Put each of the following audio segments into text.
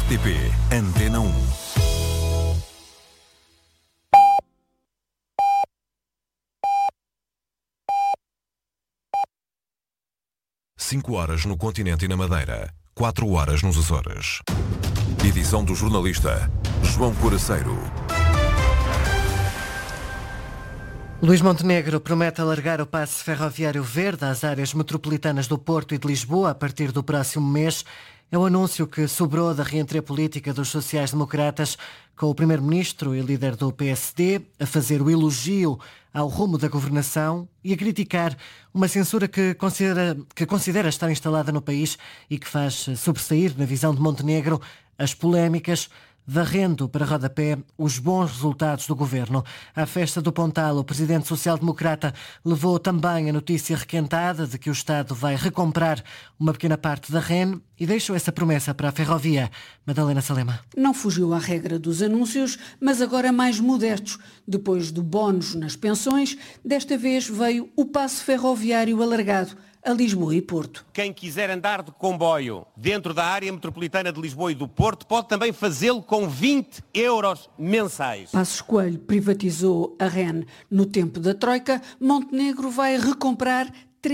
RTP Antena 1. Cinco horas no continente e na Madeira, 4 horas nos Açores. Edição do jornalista João Coraceiro. Luís Montenegro promete alargar o passe ferroviário verde às áreas metropolitanas do Porto e de Lisboa a partir do próximo mês. É o anúncio que sobrou da reentrée política dos sociais-democratas, com o primeiro-ministro e líder do PSD a fazer o elogio ao rumo da governação e a criticar uma censura que considera estar instalada no país e que faz sobressair, na visão de Montenegro, as polémicas, varrendo para rodapé os bons resultados do governo. À festa do Pontal, o presidente social-democrata levou também a notícia requentada de que o Estado vai recomprar uma pequena parte da REN e deixou essa promessa para a ferrovia. Madalena Salema. Não fugiu à regra dos anúncios, mas agora mais modestos. Depois do bónus nas pensões, desta vez veio o passe ferroviário alargado a Lisboa e Porto. Quem quiser andar de comboio dentro da área metropolitana de Lisboa e do Porto pode também fazê-lo com 20 euros mensais. Passos Coelho privatizou a REN no tempo da Troika. Montenegro vai recomprar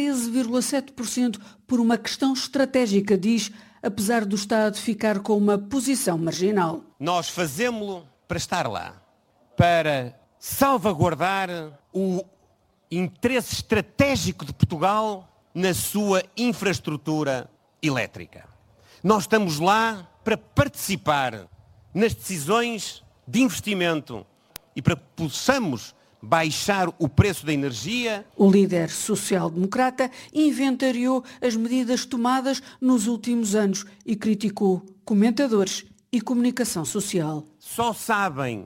13,7% por uma questão estratégica, diz, apesar do Estado ficar com uma posição marginal. Nós fazemos-lo para estar lá, para salvaguardar o interesse estratégico de Portugal na sua infraestrutura elétrica. Nós estamos lá para participar nas decisões de investimento e para que possamos baixar o preço da energia. O líder social-democrata inventariou as medidas tomadas nos últimos anos e criticou comentadores e comunicação social. Só sabem,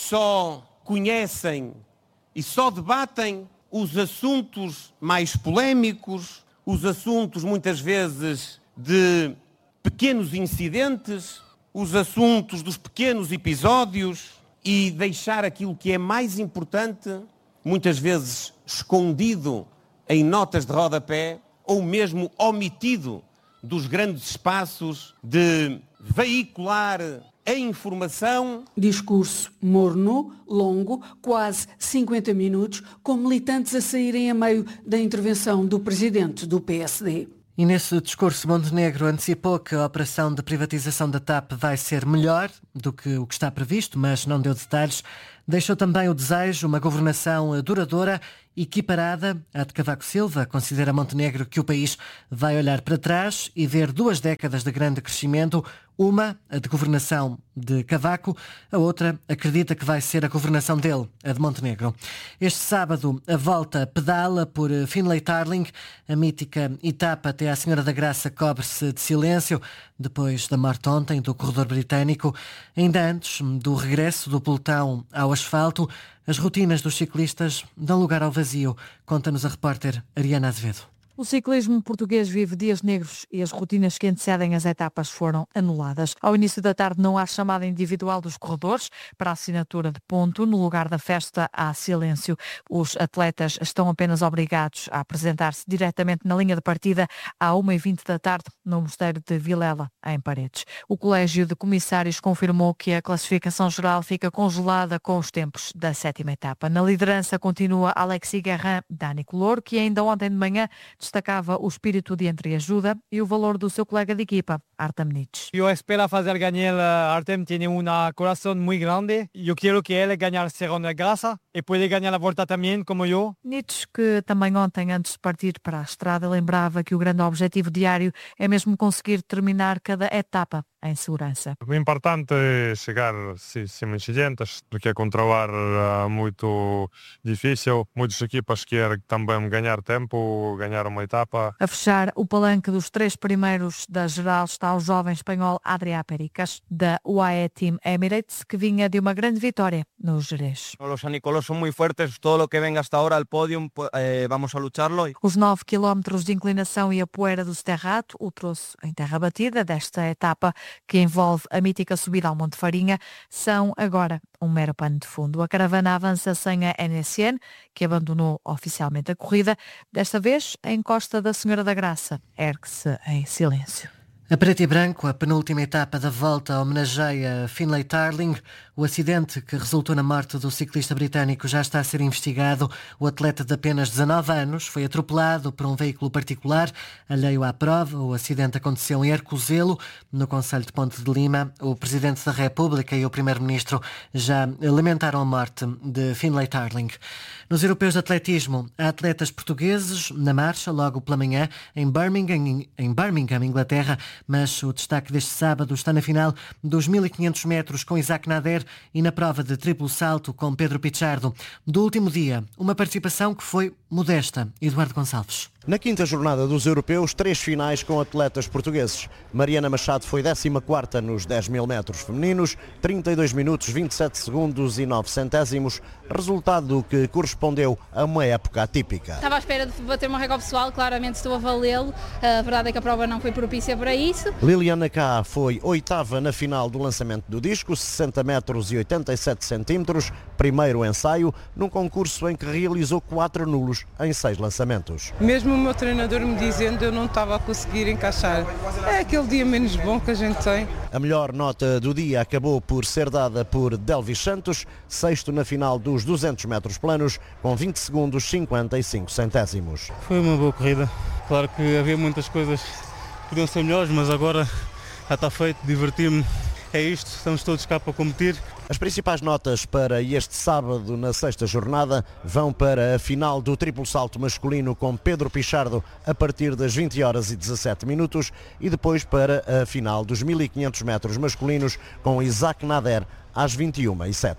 só conhecem e só debatem os assuntos mais polémicos, os assuntos muitas vezes de pequenos incidentes, os assuntos dos pequenos episódios e deixar aquilo que é mais importante, muitas vezes escondido em notas de rodapé ou mesmo omitido dos grandes espaços de veicular a informação. Discurso morno, longo, quase 50 minutos, com militantes a saírem a meio da intervenção do presidente do PSD. E nesse discurso, Montenegro antecipou que a operação de privatização da TAP vai ser melhor do que o que está previsto, mas não deu detalhes. Deixou também o desejo, uma governação duradoura, equiparada à de Cavaco Silva. Considera Montenegro que o país vai olhar para trás e ver 2 décadas de grande crescimento. Uma, a de governação de Cavaco, a outra acredita que vai ser a governação dele, a de Montenegro. Este sábado, a volta pedala por Finlay Tarling. A mítica etapa até à Senhora da Graça cobre-se de silêncio, depois da morte ontem do corredor britânico. Ainda antes do regresso do pelotão ao asfalto, as rotinas dos ciclistas dão lugar ao vazio, conta-nos a repórter Ariana Azevedo. O ciclismo português vive dias negros e as rotinas que antecedem as etapas foram anuladas. Ao início da tarde não há chamada individual dos corredores para a assinatura de ponto. No lugar da festa há silêncio. Os atletas estão apenas obrigados a apresentar-se diretamente na linha de partida à 1h20 da tarde no Mosteiro de Vilela, em Paredes. O Colégio de Comissários confirmou que a classificação geral fica congelada com os tempos da 7ª etapa. Na liderança continua Alexis Guerrin, Dani Color, que ainda ontem de manhã destacava o espírito de entreajuda e o valor do seu colega de equipa, Artem Nitsch. Eu espero fazer ganhar. Artem tem um coração muito grande. Eu quero que ele ganhe a Segunda Graça e pode ganhar a volta também, como eu. Nitsch, que também ontem, antes de partir para a estrada, lembrava que o grande objetivo diário é mesmo conseguir terminar cada etapa em segurança. O importante é chegar sem incidentes, porque controlar é muito difícil. Muitas equipas querem também ganhar tempo, ganhar uma etapa. A fechar o palanque dos 3 primeiros da geral está o jovem espanhol Adrià Pericas, da UAE Team Emirates, que vinha de uma grande vitória no Jerez. Os Nicolás são muito fortes, todo o que vem hasta agora ao pódio, vamos a lucharlo. Os 9 km de inclinação e a poeira do Cerrato, o troço em terra batida desta etapa, que envolve a mítica subida ao Monte Farinha, são agora um mero pano de fundo. A caravana avança sem a NSN, que abandonou oficialmente a corrida. Desta vez, a encosta da Senhora da Graça ergue-se em silêncio. A preto e branco, a penúltima etapa da volta homenageia Finlay Tarling. O acidente que resultou na morte do ciclista britânico já está a ser investigado. O atleta de apenas 19 anos foi atropelado por um veículo particular alheio à prova. O acidente aconteceu em Arcozelo, no concelho de Ponte de Lima. O Presidente da República e o Primeiro-Ministro já lamentaram a morte de Finlay Tarling. Nos europeus de atletismo, há atletas portugueses na marcha logo pela manhã em Birmingham, Inglaterra, mas o destaque deste sábado está na final dos 1500 metros com Isaac Nader e na prova de triplo salto com Pedro Pichardo. Do último dia, uma participação que foi modesta. Eduardo Gonçalves. Na quinta jornada dos europeus, 3 finais com atletas portugueses. Mariana Machado foi 14ª nos 10.000 metros femininos, 32 minutos, 27 segundos e 9 centésimos, resultado que correspondeu a uma época atípica. Estava à espera de bater um recorde pessoal, claramente estou a valê-lo. A verdade é que a prova não foi propícia para isso. Liliana Cá foi 8ª na final do lançamento do disco, 60 metros e 87 centímetros, primeiro ensaio, num concurso em que realizou 4 nulos em 6 lançamentos. Mesmo o meu treinador me dizendo, eu não estava a conseguir encaixar. É aquele dia menos bom que a gente tem. A melhor nota do dia acabou por ser dada por Delvis Santos, 6º na final dos 200 metros planos, com 20 segundos 55 centésimos. Foi uma boa corrida. Claro que havia muitas coisas que podiam ser melhores, mas agora já está feito, diverti-me. É isto, estamos todos cá para competir. As principais notas para este sábado na 6ª jornada vão para a final do triplo salto masculino com Pedro Pichardo a partir das 20h17 e depois para a final dos 1500 metros masculinos com Isaac Nader às 21h07.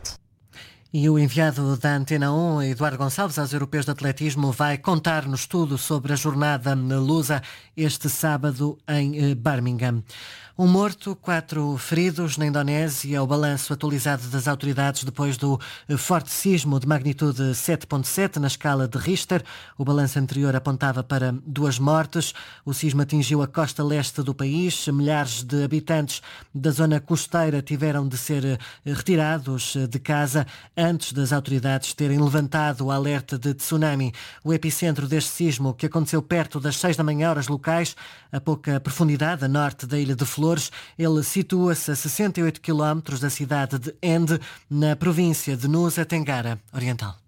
E o enviado da Antena 1, Eduardo Gonçalves, aos europeus de atletismo, vai contar-nos tudo sobre a jornada lusa este sábado em Birmingham. Um morto, 4 feridos na Indonésia, o balanço atualizado das autoridades depois do forte sismo de magnitude 7.7 na escala de Richter. O balanço anterior apontava para 2 mortes. O sismo atingiu a costa leste do país. Milhares de habitantes da zona costeira tiveram de ser retirados de casa antes das autoridades terem levantado o alerta de tsunami. O epicentro deste sismo, que aconteceu perto das 6 da manhã, horas locais, a pouca profundidade, a norte da ilha de Flores, ele situa-se a 68 km da cidade de Ende, na província de Nusa Tenggara Oriental.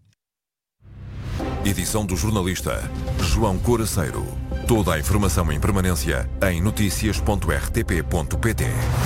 Edição do jornalista João Coraceiro. Toda a informação em permanência em noticias.rtp.pt.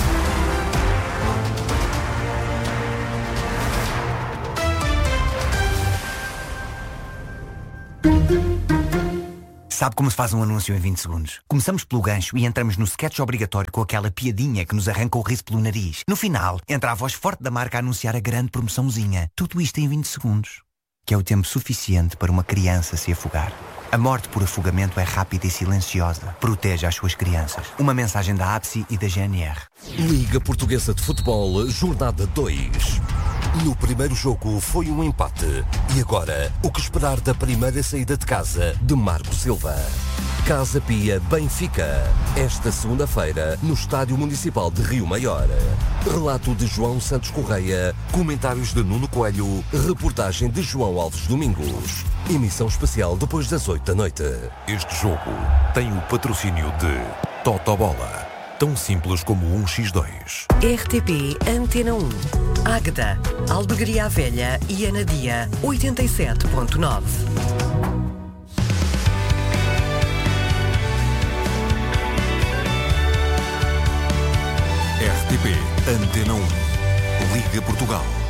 Sabe como se faz um anúncio em 20 segundos? Começamos pelo gancho e entramos no sketch obrigatório com aquela piadinha que nos arranca o riso pelo nariz. No final, entra a voz forte da marca a anunciar a grande promoçãozinha. Tudo isto em 20 segundos. Que é o tempo suficiente para uma criança se afogar. A morte por afogamento é rápida e silenciosa. Proteja as suas crianças. Uma mensagem da APSI e da GNR. Liga Portuguesa de Futebol, Jornada 2. No primeiro jogo foi um empate. E agora, o que esperar da primeira saída de casa de Marco Silva? Casa Pia Benfica. Esta segunda-feira, no Estádio Municipal de Rio Maior. Relato de João Santos Correia. Comentários de Nuno Coelho. Reportagem de João Alves Domingos. Emissão especial depois das 8 da noite. Este jogo tem o patrocínio de Totobola. Tão simples como 1x2. RTP Antena 1. Águeda, Albergaria Velha e Anadia, 87.9. RTP Antena 1. Liga Portugal.